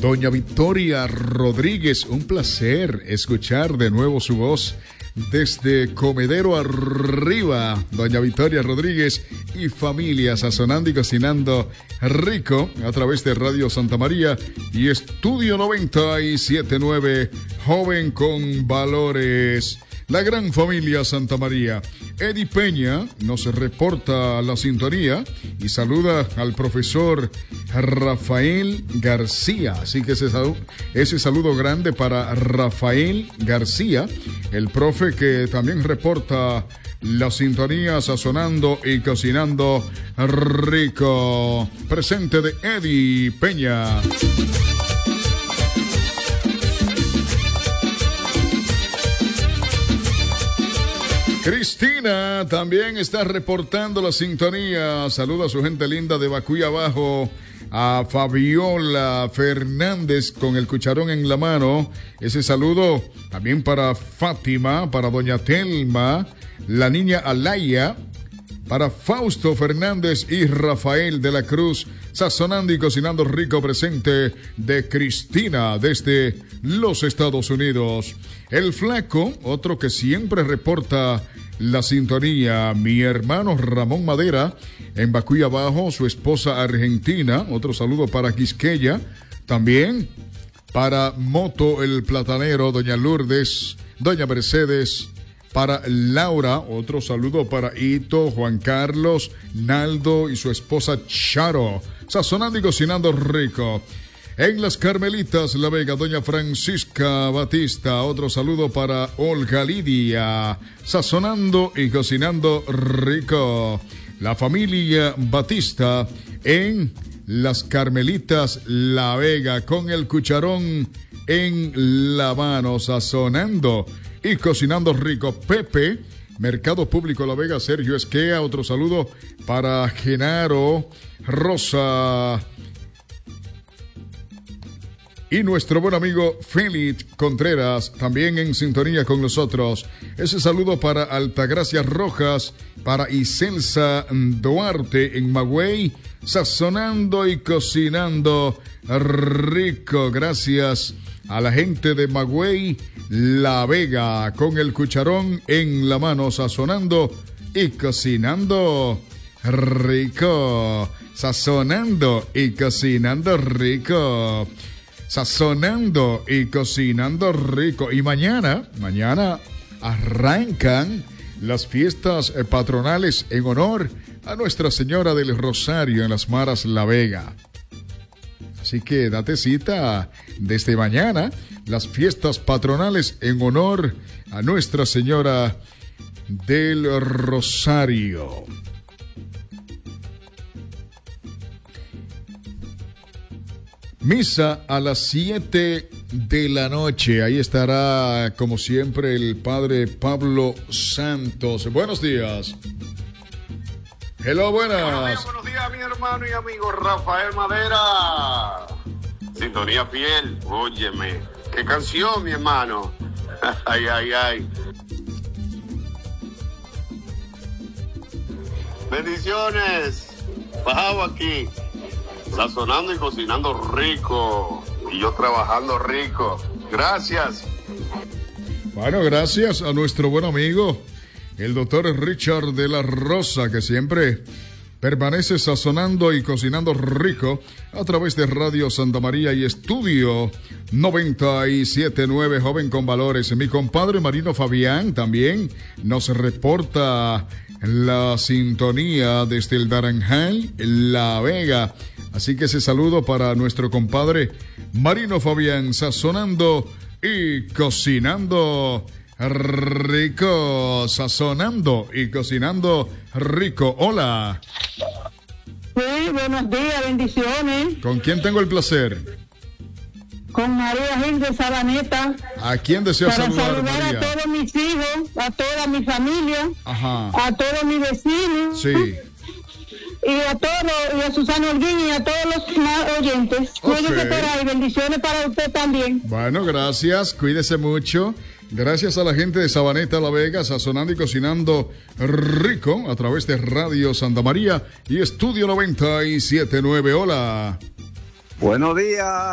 Doña Victoria Rodríguez, un placer escuchar de nuevo su voz desde Comedero Arriba. Doña Victoria Rodríguez y familia sazonando y cocinando rico a través de Radio Santa María y Estudio 97.9, Joven con Valores. La gran familia Santa María. Eddie Peña nos reporta la sintonía y saluda al profesor Rafael García. Así que ese saludo grande para Rafael García, el profe que también reporta la sintonía sazonando y cocinando rico. Presente de Eddie Peña. Cristina también está reportando la sintonía. Saluda a su gente linda de Bacuy Abajo, a Fabiola Fernández con el cucharón en la mano. Ese saludo también para Fátima, para doña Telma, la niña Alaya, para Fausto Fernández y Rafael de la Cruz, sazonando y cocinando rico, presente de Cristina desde los Estados Unidos. El Flaco, otro que siempre reporta la sintonía, mi hermano Ramón Madera, en Bacuy Abajo, su esposa argentina, otro saludo para Quisqueya, también para Moto el Platanero, doña Lourdes, doña Mercedes, para Laura, otro saludo para Ito, Juan Carlos, Naldo y su esposa Charo, sazonando y cocinando rico. En Las Carmelitas, La Vega, doña Francisca Batista, otro saludo para Olga Lidia, sazonando y cocinando rico. La familia Batista en Las Carmelitas, La Vega, con el cucharón en la mano, sazonando y cocinando rico. Pepe, Mercado Público La Vega, Sergio Esquea, otro saludo para Genaro, Rosa y nuestro buen amigo Félix Contreras, también en sintonía con nosotros. Ese saludo para Altagracia Rojas, para Iselsa Duarte en Magüey, sazonando y cocinando rico. Gracias a la gente de Magüey, La Vega, con el cucharón en la mano, sazonando y cocinando rico. Sazonando y cocinando rico. Sazonando y cocinando rico. Y mañana arrancan las fiestas patronales en honor a Nuestra Señora del Rosario en Las Maras, La Vega. Así que date cita desde mañana, las fiestas patronales en honor a Nuestra Señora del Rosario. Misa a las 7 de la noche. Ahí estará, como siempre, el padre Pablo Santos. Buenos días. Hello, buenas. Buenos días, mi hermano y amigo Rafael Madera. Sintonía fiel. Óyeme, qué canción, mi hermano. Ay, ay, ay. Bendiciones. Bajado aquí. Sazonando y cocinando rico. Y yo trabajando rico. Gracias. Bueno, gracias a nuestro buen amigo, el doctor Richard de la Rosa, que siempre permanece sazonando y cocinando rico a través de Radio Santa María y Estudio 97.9, Joven con Valores. Mi compadre Marino Fabián también nos reporta la sintonía desde el Naranjal, La Vega. Así que ese saludo para nuestro compadre Marino Fabián, sazonando y cocinando rico, sazonando y cocinando rico. Hola. Sí, buenos días, bendiciones. ¿Con quién tengo el placer? Con María Gil de Sabaneta. ¿A quién desea saludar, María? A todos mis hijos, a toda mi familia, ajá, a todos mis vecinos. Sí. Y a todos, y a Susana Holguín y a todos los oyentes. Okay. Cuídese por ahí, bendiciones para usted también. Bueno, gracias, cuídese mucho. Gracias a la gente de Sabaneta, La Vega, sazonando y cocinando rico a través de Radio Santa María y Estudio 97.9. Hola. Buenos días.